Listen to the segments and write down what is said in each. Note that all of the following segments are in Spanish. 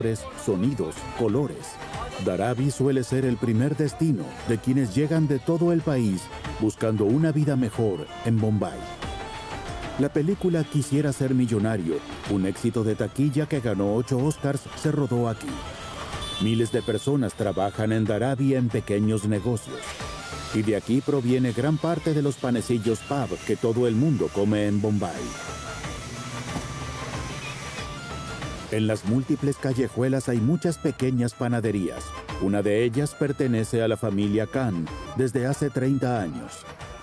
sonidos, colores. Dharavi suele ser el primer destino de quienes llegan de todo el país buscando una vida mejor en Bombay. La película Quisiera ser millonario, un éxito de taquilla que ganó 8 Oscars, se rodó aquí. Miles de personas trabajan en Dharavi en pequeños negocios. Y de aquí proviene gran parte de los panecillos pub que todo el mundo come en Bombay. En las múltiples callejuelas hay muchas pequeñas panaderías. Una de ellas pertenece a la familia Khan desde hace 30 años.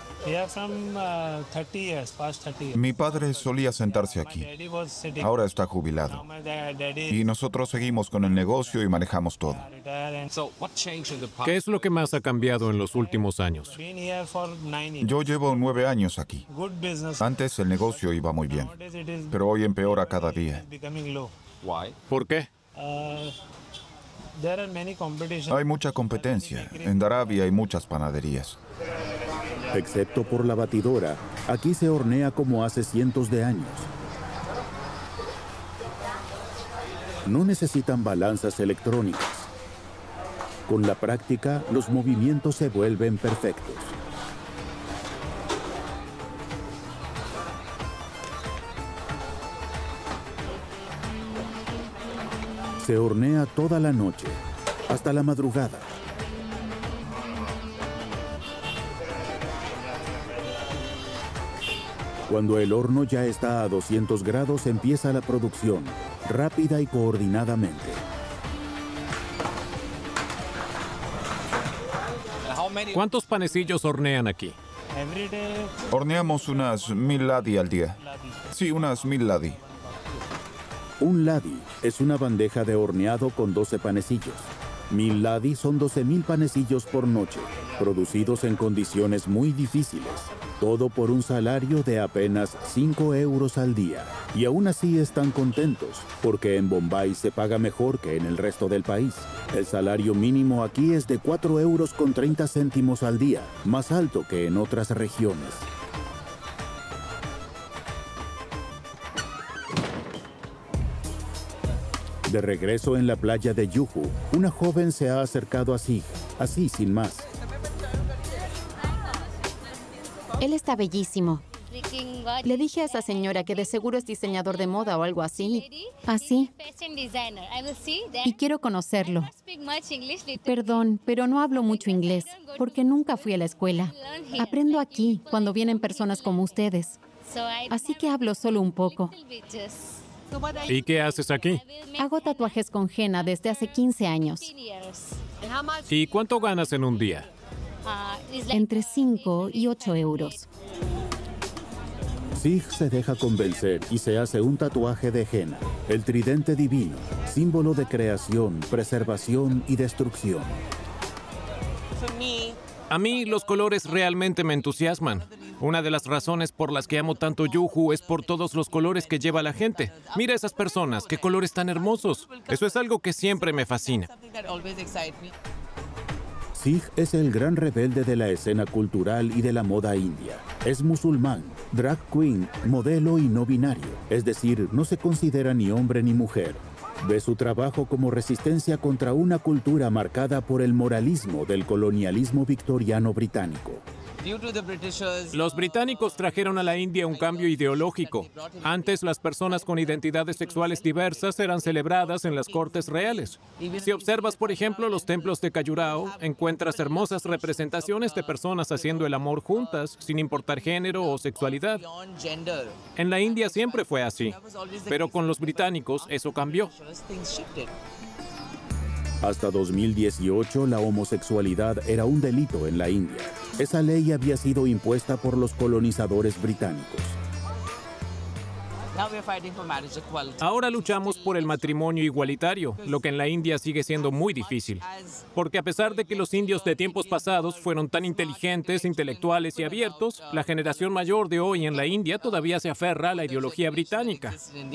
Mi padre solía sentarse aquí. Ahora está jubilado. Y nosotros seguimos con el negocio y manejamos todo. ¿Qué es lo que más ha cambiado en los últimos años? Yo llevo 9 años aquí. Antes el negocio iba muy bien, pero hoy empeora cada día. ¿Por qué? Hay mucha competencia. En Dharavi hay muchas panaderías. Excepto por la batidora, aquí se hornea como hace cientos de años. No necesitan balanzas electrónicas. Con la práctica, los movimientos se vuelven perfectos. Se hornea toda la noche, hasta la madrugada. Cuando el horno ya está a 200 grados, empieza la producción, rápida y coordinadamente. ¿Cuántos panecillos hornean aquí? Horneamos unas 1000 laddi al día. Sí, unas 1000 laddi. Un laddi es una bandeja de horneado con 12 panecillos. 1000 laddi son 12,000 panecillos por noche, producidos en condiciones muy difíciles. Todo por un salario de apenas 5 euros al día. Y aún así están contentos, porque en Bombay se paga mejor que en el resto del país. El salario mínimo aquí es de 4 euros con 30 céntimos al día, más alto que en otras regiones. De regreso en la playa de Juhu, una joven se ha acercado a Sig, así sin más. Él está bellísimo. Le dije a esa señora que de seguro es diseñador de moda o algo así. Así. Y quiero conocerlo. Perdón, pero no hablo mucho inglés, porque nunca fui a la escuela. Aprendo aquí, cuando vienen personas como ustedes. Así que hablo solo un poco. ¿Y qué haces aquí? Hago tatuajes con henna desde hace 15 años. ¿Y cuánto ganas en un día? Entre 5 y 8 euros. Sig se deja convencer y se hace un tatuaje de henna, el tridente divino, símbolo de creación, preservación y destrucción. A mí los colores realmente me entusiasman. Una de las razones por las que amo tanto Juhu es por todos los colores que lleva la gente. Mira esas personas, qué colores tan hermosos. Eso es algo que siempre me fascina. Sig es el gran rebelde de la escena cultural y de la moda india. Es musulmán, drag queen, modelo y no binario. Es decir, no se considera ni hombre ni mujer. Ve su trabajo como resistencia contra una cultura marcada por el moralismo del colonialismo victoriano británico. Los británicos trajeron a la India un cambio ideológico. Antes, las personas con identidades sexuales diversas eran celebradas en las cortes reales. Si observas, por ejemplo, los templos de Khajuraho, encuentras hermosas representaciones de personas haciendo el amor juntas, sin importar género o sexualidad. En la India siempre fue así, pero con los británicos eso cambió. Hasta 2018, la homosexualidad era un delito en la India. Esa ley había sido impuesta por los colonizadores británicos. Ahora luchamos por el matrimonio igualitario, lo que en la India sigue siendo muy difícil. Porque a pesar de que los indios de tiempos pasados fueron tan inteligentes, intelectuales y abiertos, la generación mayor de hoy en la India todavía se aferra a la ideología británica.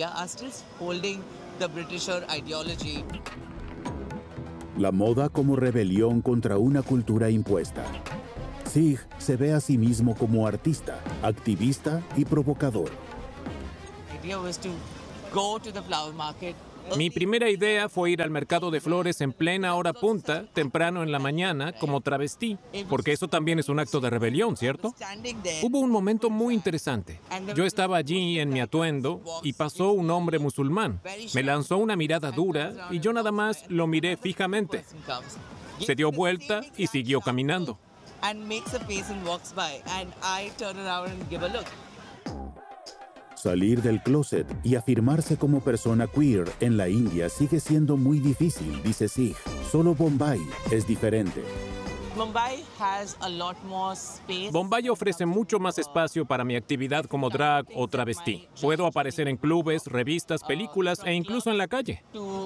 La moda como rebelión contra una cultura impuesta. Sig se ve a sí mismo como artista, activista y provocador. Mi primera idea fue ir al mercado de flores en plena hora punta, temprano en la mañana, como travestí, porque eso también es un acto de rebelión, ¿cierto? Hubo un momento muy interesante. Yo estaba allí en mi atuendo y pasó un hombre musulmán. Me lanzó una mirada dura y yo nada más lo miré fijamente. Se dio vuelta y siguió caminando. Salir del closet y afirmarse como persona queer en la India sigue siendo muy difícil, dice Sig. Solo Bombay es diferente. Bombay ofrece mucho más espacio para mi actividad como drag o travestí. Puedo aparecer en clubes, revistas, películas e incluso en la calle.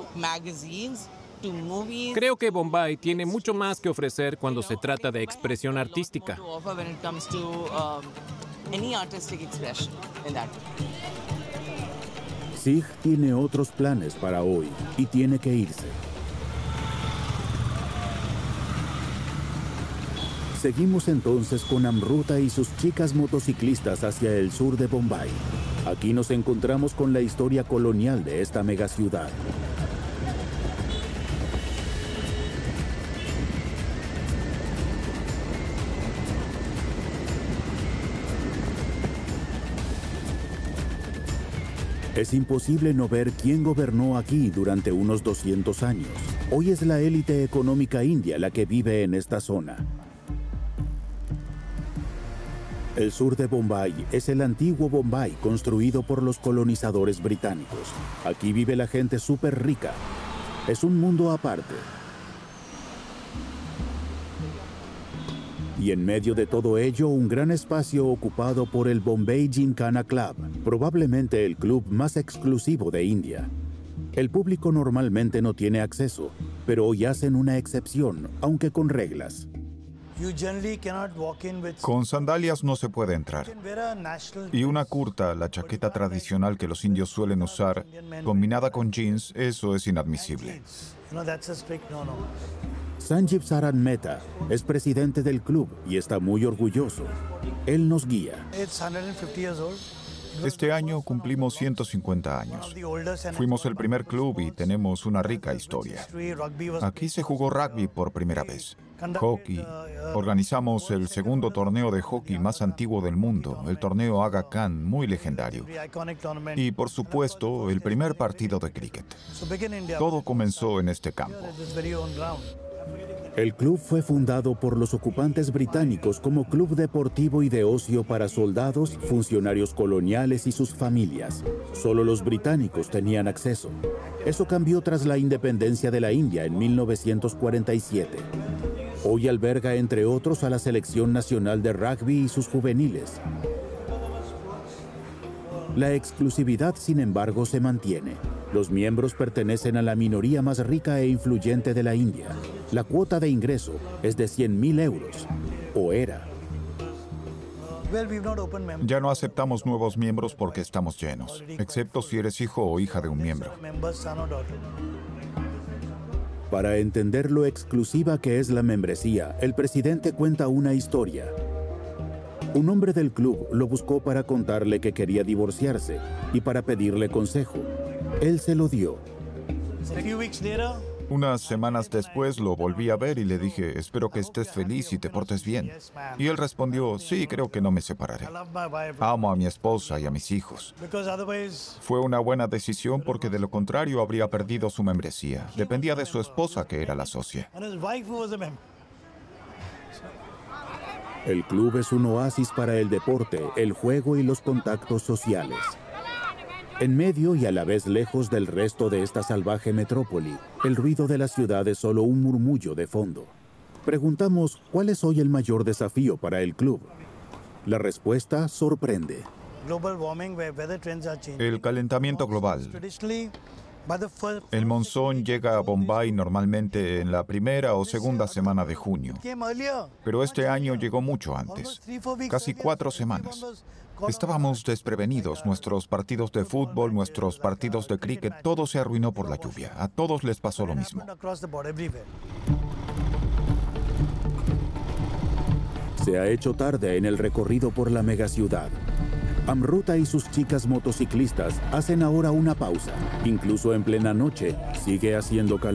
Creo que Bombay tiene mucho más que ofrecer cuando se trata de expresión artística. Sig tiene otros planes para hoy y tiene que irse. Seguimos entonces con Amruta y sus chicas motociclistas hacia el sur de Bombay. Aquí nos encontramos con la historia colonial de esta megaciudad. Es imposible no ver quién gobernó aquí durante unos 200 años. Hoy es la élite económica india la que vive en esta zona. El sur de Bombay es el antiguo Bombay construido por los colonizadores británicos. Aquí vive la gente súper rica. Es un mundo aparte. Y en medio de todo ello, un gran espacio ocupado por el Bombay Gymkhana Club, probablemente el club más exclusivo de India. El público normalmente no tiene acceso, pero hoy hacen una excepción, aunque con reglas. Con sandalias no se puede entrar. Y una kurta, la chaqueta tradicional que los indios suelen usar, combinada con jeans, eso es inadmisible. Sanjeev Saran Mehta es presidente del club y está muy orgulloso. Él nos guía. Este año cumplimos 150 años. Fuimos el primer club y tenemos una rica historia. Aquí se jugó rugby por primera vez. Hockey. Organizamos el segundo torneo de hockey más antiguo del mundo, el torneo Aga Khan, muy legendario. Y por supuesto, el primer partido de cricket. Todo comenzó en este campo. El club fue fundado por los ocupantes británicos como club deportivo y de ocio para soldados, funcionarios coloniales y sus familias. Solo los británicos tenían acceso. Eso cambió tras la independencia de la India en 1947. Hoy alberga, entre otros, a la Selección Nacional de Rugby y sus juveniles. La exclusividad, sin embargo, se mantiene. Los miembros pertenecen a la minoría más rica e influyente de la India. La cuota de ingreso es de 100.000 euros, o era. Ya no aceptamos nuevos miembros porque estamos llenos, excepto si eres hijo o hija de un miembro. Para entender lo exclusiva que es la membresía, el presidente cuenta una historia. Un hombre del club lo buscó para contarle que quería divorciarse y para pedirle consejo. Él se lo dio. Unas semanas después lo volví a ver y le dije, espero que estés feliz y te portes bien. Y él respondió, sí, creo que no me separaré. Amo a mi esposa y a mis hijos. Fue una buena decisión porque de lo contrario habría perdido su membresía. Dependía de su esposa, que era la socia. El club es un oasis para el deporte, el juego y los contactos sociales. En medio y a la vez lejos del resto de esta salvaje metrópoli, el ruido de la ciudad es solo un murmullo de fondo. Preguntamos cuál es hoy el mayor desafío para el club. La respuesta sorprende. El calentamiento global. El monzón llega a Bombay normalmente en la primera o segunda semana de junio. Pero este año llegó mucho antes, casi 4 semanas. Estábamos desprevenidos. Nuestros partidos de fútbol, nuestros partidos de cricket, todo se arruinó por la lluvia. A todos les pasó lo mismo. Se ha hecho tarde en el recorrido por la megaciudad. Amruta y sus chicas motociclistas hacen ahora una pausa. Incluso en plena noche, sigue haciendo calor.